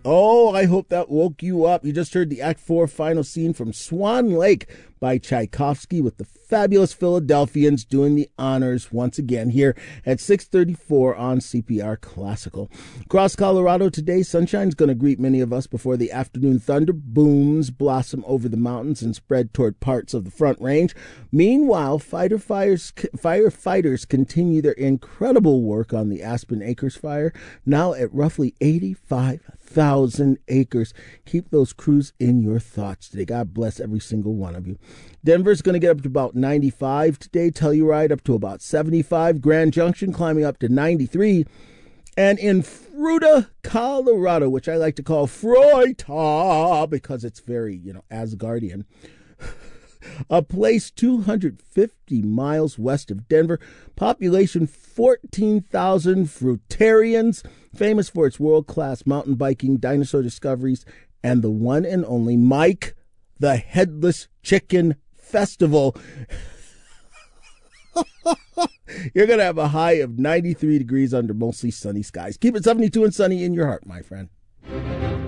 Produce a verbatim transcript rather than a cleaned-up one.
Oh, I hope that woke you up. You just heard the Act four final scene from Swan Lake by Tchaikovsky with the fabulous Philadelphians doing the honors once again here at six thirty-four on C P R Classical. Across Colorado today, sunshine's going to greet many of us before the afternoon thunder booms blossom over the mountains and spread toward parts of the Front Range. Meanwhile, fighter fires, firefighters continue their incredible work on the Aspen Acres fire, now at roughly eighty-five thousand acres. Keep those crews in your thoughts today. God bless every single one of you. Denver's going to get up to about ninety-five today. Telluride up to about seventy-five. Grand Junction climbing up to ninety-three. And in Fruita, Colorado, which I like to call Freuta because it's very, you know, Asgardian, a place two hundred fifty miles west of Denver, population fourteen thousand fruitarians, famous for its world-class mountain biking, dinosaur discoveries, and the one and only Mike the Headless Chicken Festival. You're going to have a high of ninety-three degrees under mostly sunny skies. Keep it seventy-two and sunny in your heart, my friend.